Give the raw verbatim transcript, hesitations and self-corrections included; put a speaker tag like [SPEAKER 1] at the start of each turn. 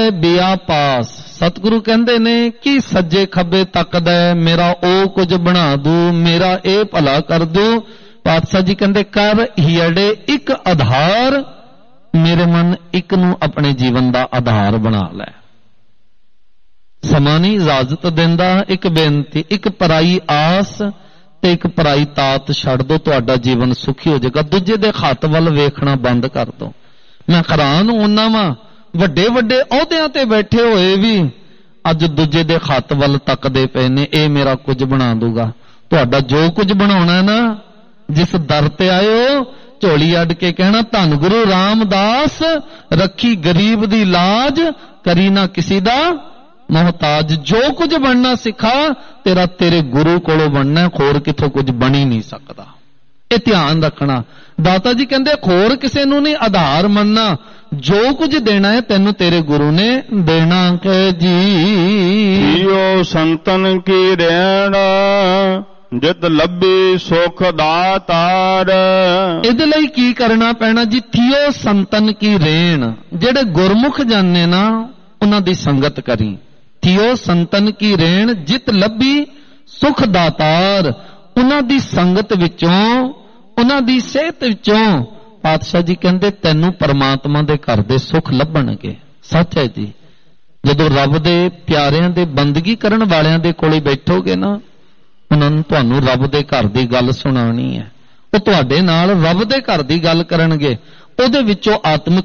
[SPEAKER 1] ਬਿਆ ਪਾਸ। ਸਤਿਗੁਰੂ ਕਹਿੰਦੇ ਨੇ ਕਿ ਸੱਜੇ ਖੱਬੇ ਤੱਕਦਾ ਮੇਰਾ ਉਹ ਕੁਝ ਬਣਾ ਦੂ, ਮੇਰਾ ਇਹ ਭਲਾ ਕਰ ਦੂ। ਪਾਤਸ਼ਾਹ ਜੀ ਕਹਿੰਦੇ ਕਰ ਹੀੜੇ ਇੱਕ ਆਧਾਰ, ਮੇਰੇ ਮਨ ਇੱਕ ਨੂੰ ਆਪਣੇ ਜੀਵਨ ਦਾ ਆਧਾਰ ਬਣਾ ਲੈ। ਸਮਾਂ ਨਹੀਂ ਇਜਾਜ਼ਤ ਦਿੰਦਾ। ਇੱਕ ਬੇਨਤੀ, ਇੱਕ ਪਰਾਈ ਆਸ ਤੇ ਇੱਕ ਪਰਾਈ ਤਾਤ ਛੱਡ ਦੋ, ਤੁਹਾਡਾ ਜੀਵਨ ਸੁਖੀ ਹੋ ਜਾਏਗਾ। ਦੂਜੇ ਦੇ ਹੱਥ ਵੱਲ ਵੇਖਣਾ ਬੰਦ ਕਰ ਦੋ। ਮੈਂ ਹੈਰਾਨ ਹੁੰਦਾ ਵਾਂ, ਵੱਡੇ ਵੱਡੇ ਅਹੁਦਿਆਂ ਤੇ ਬੈਠੇ ਹੋਏ ਵੀ ਅੱਜ ਦੂਜੇ ਦੇ ਹੱਥ ਵੱਲ ਤੱਕਦੇ ਪਏ ਨੇ, ਇਹ ਮੇਰਾ ਕੁਝ ਬਣਾ ਦੂਗਾ। ਤੁਹਾਡਾ ਜੋ ਕੁਝ ਬਣਾਉਣਾ ਨਾ, ਜਿਸ ਦਰ ਤੇ ਆਇਓ ਝੋਲੀ ਅੱਡ ਕੇ ਕਹਿਣਾ ਧੰਨ ਗੁਰੂ ਰਾਮਦਾਸ, ਰੱਖੀ ਗਰੀਬ ਦੀ ਲਾਜ, ਕਰੀ ਨਾ ਕਿਸੇ ਦਾ ਮੁਹਤਾਜ। ਜੋ ਕੁਝ ਬਣਨਾ ਸਿੱਖਾ ਤੇਰਾ ਤੇਰੇ ਗੁਰੂ ਕੋਲੋਂ ਬਣਨਾ, ਹੋਰ ਕਿਥੋਂ ਕੁਝ ਬਣ ਹੀ ਨਹੀਂ ਸਕਦਾ। ਇਹ ਧਿਆਨ ਰੱਖਣਾ। ਦਾਤਾ ਜੀ ਕਹਿੰਦੇ ਹੋਰ ਕਿਸੇ ਨੂੰ ਨਹੀਂ ਆਧਾਰ ਮੰਨਣਾ, ਜੋ ਕੁਝ ਦੇਣਾ ਹੈ ਤੈਨੂੰ ਤੇਰੇ ਗੁਰੂ ਨੇ ਦੇਣਾ। ਕਿ ਜੀ
[SPEAKER 2] ਜੀਓ ਸੰਤਨ ਕੀ ਰਹਿਣਾ, ਜਿਤ ਲੱਭੀ ਸੁਖ ਦਾਤਾਰ।
[SPEAKER 1] ਇਹਦੇ ਲਈ ਕੀ ਕਰਨਾ ਪੈਣਾ ਜੀ? ਥਿਓ ਸੰਤਨ ਕੀ ਰੇਣ। ਜਿਹੜੇ ਗੁਰਮੁਖ ਜਾਣੇ ਨਾ ਉਹਨਾਂ ਦੀ ਸੰਗਤ ਕਰੀ। ਥਿਓ ਸੰਤਨ ਕੀ ਰੇਣ, ਜਿਤ ਲੱਭੀ ਸੁਖ ਦਾਤਾਰ। ਉਹਨਾਂ ਦੀ ਸੰਗਤ ਵਿੱਚੋਂ, ਉਹਨਾਂ ਦੀ ਸਿਹਤ ਵਿੱਚੋਂ ਪਾਤਸ਼ਾਹ ਜੀ ਕਹਿੰਦੇ ਤੈਨੂੰ ਪਰਮਾਤਮਾ ਦੇ ਘਰ ਦੇ ਸੁੱਖ ਲੱਭਣਗੇ। ਸੱਚ ਹੈ ਜੀ। ਜਦੋਂ ਰੱਬ ਦੇ ਪਿਆਰਿਆਂ ਦੇ ਬੰਦਗੀ ਕਰਨ ਵਾਲਿਆਂ ਦੇ ਕੋਲੇ ਬੈਠੋਗੇ ਨਾ, ਉਹਨਾਂ ਨੂੰ ਤੁਹਾਨੂੰ ਰੱਬ ਦੇ ਘਰ ਦੀ ਗੱਲ ਸੁਣਾਉਣੀ ਹੈ। ਉਹ ਤੁਹਾਡੇ ਨਾਲ ਰੱਬ ਦੇ ਘਰ ਦੀ ਗੱਲ ਕਰਨਗੇ। ਉਹਦੇ ਵਿੱਚੋਂ ਆਤਮਿਕ